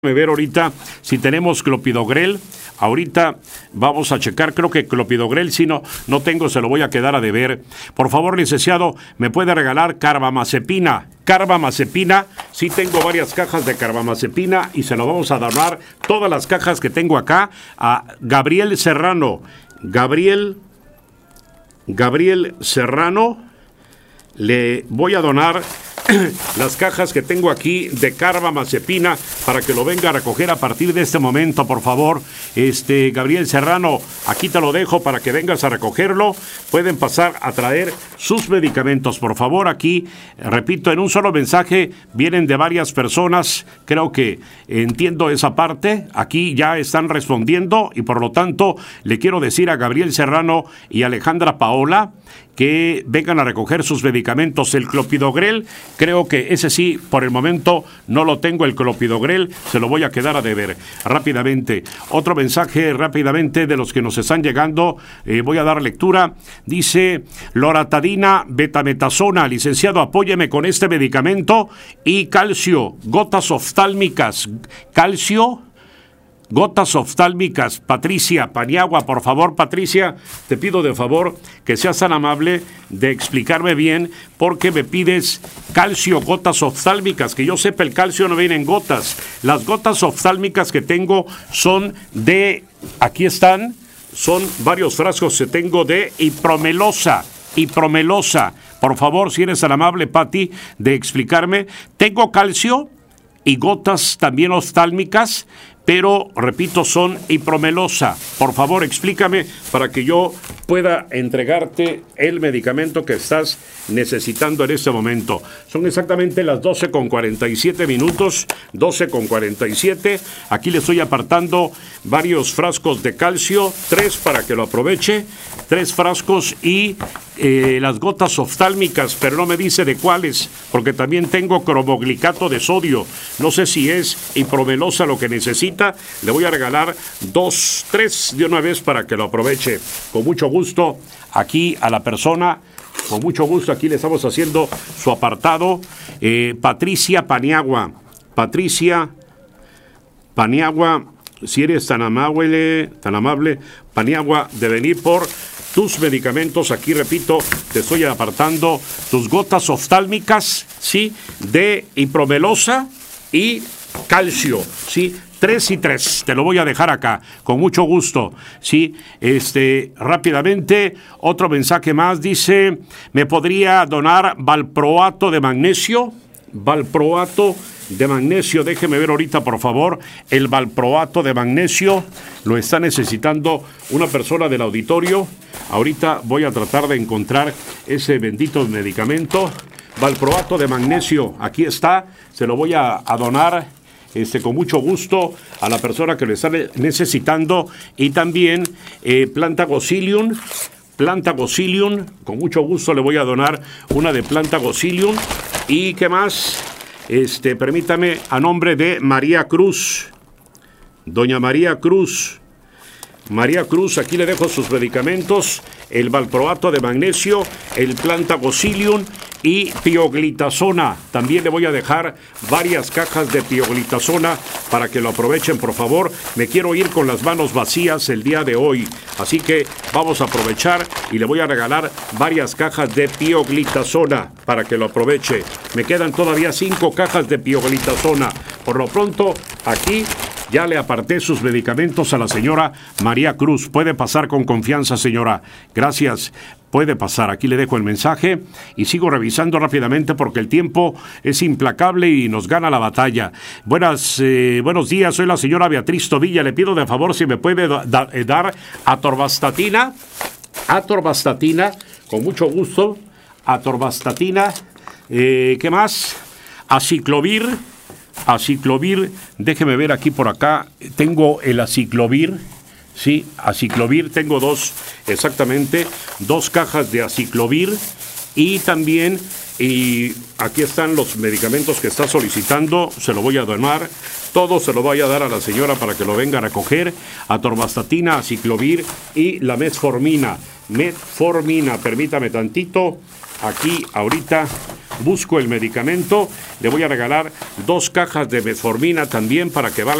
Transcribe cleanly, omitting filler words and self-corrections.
ver ahorita si tenemos clopidogrel. Ahorita vamos a checar, creo que clopidogrel, si no tengo, se lo voy a quedar a deber. Por favor, licenciado, ¿me puede regalar carbamazepina? Carbamazepina, sí tengo varias cajas de carbamazepina y se lo vamos a donar, todas las cajas que tengo acá, a Gabriel Serrano. Gabriel Serrano, le voy a donar las cajas que tengo aquí de carbamazepina para que lo venga a recoger a partir de este momento, por favor. Gabriel Serrano, aquí te lo dejo para que vengas a recogerlo. Pueden pasar a traer sus medicamentos, por favor. Aquí, repito, en un solo mensaje vienen de varias personas. Creo que entiendo esa parte. Aquí ya están respondiendo y por lo tanto le quiero decir a Gabriel Serrano y Alejandra Paola que vengan a recoger sus medicamentos. El clopidogrel, creo que ese sí, por el momento no lo tengo, el clopidogrel, se lo voy a quedar a deber. Rápidamente, otro mensaje rápidamente de los que nos están llegando, voy a dar lectura. Dice loratadina betametasona, licenciado, apóyeme con este medicamento y calcio, gotas oftálmicas, calcio, gotas oftálmicas. Patricia Paniagua, por favor, Patricia, te pido de favor que seas tan amable de explicarme bien porque me pides calcio, gotas oftálmicas. Que yo sepa, el calcio no viene en gotas. Las gotas oftálmicas que tengo son de, aquí están, son varios frascos que tengo de hipromelosa. Por favor, si eres tan amable, Pati, de explicarme. Tengo calcio y gotas también oftálmicas, pero, repito, son hipromelosa. Por favor, explícame para que yo pueda entregarte el medicamento que estás necesitando en este momento. Son exactamente las 12:47, 12:47. Aquí le estoy apartando varios frascos de calcio, 3 para que lo aproveche, 3 frascos y las gotas oftálmicas, pero no me dice de cuáles, porque también tengo cromoglicato de sodio. No sé si es hipromelosa lo que necesita. Le voy a regalar 2, 3 de una vez para que lo aproveche. Con mucho gusto, aquí a la persona, con mucho gusto, aquí le estamos haciendo su apartado. Patricia Paniagua, si eres tan amable, Paniagua, de venir por tus medicamentos. Aquí, repito, te estoy apartando tus gotas oftálmicas, ¿sí? De hipromelosa y calcio, ¿sí? 3 y 3, te lo voy a dejar acá, con mucho gusto, ¿sí? Rápidamente, otro mensaje más, dice, ¿me podría donar valproato de magnesio? Valproato de magnesio, déjeme ver ahorita, por favor, el valproato de magnesio, lo está necesitando una persona del auditorio. Ahorita voy a tratar de encontrar ese bendito medicamento. Valproato de magnesio, aquí está, se lo voy a donar con mucho gusto a la persona que lo está necesitando. Y también Plantagocilium, con mucho gusto le voy a donar una de Plantagocilium. ¿Y qué más? Permítame, a nombre de María Cruz, doña María Cruz, aquí le dejo sus medicamentos, el valproato de magnesio, el Plantagocilium y pioglitazona. También le voy a dejar varias cajas de pioglitazona para que lo aprovechen, por favor. Me quiero ir con las manos vacías el día de hoy, así que vamos a aprovechar y le voy a regalar varias cajas de pioglitazona para que lo aproveche. Me quedan todavía 5 cajas de pioglitazona. Por lo pronto, aquí ya le aparté sus medicamentos a la señora María Cruz. Puede pasar con confianza, señora. Gracias. Puede pasar. Aquí le dejo el mensaje y sigo revisando rápidamente porque el tiempo es implacable y nos gana la batalla. Buenos días. Soy la señora Beatriz Tobilla. Le pido de favor si me puede dar atorvastatina. Con mucho gusto. Atorvastatina. ¿Qué más? Aciclovir, déjeme ver aquí por acá, tengo el aciclovir, sí, aciclovir, tengo 2 cajas de aciclovir y también, y aquí están los medicamentos que está solicitando, se lo voy a donar, todo se lo voy a dar a la señora para que lo venga a recoger, atorvastatina, aciclovir y la metformina, permítame tantito, aquí ahorita busco el medicamento. Le voy a regalar 2 cajas de metformina también para que valga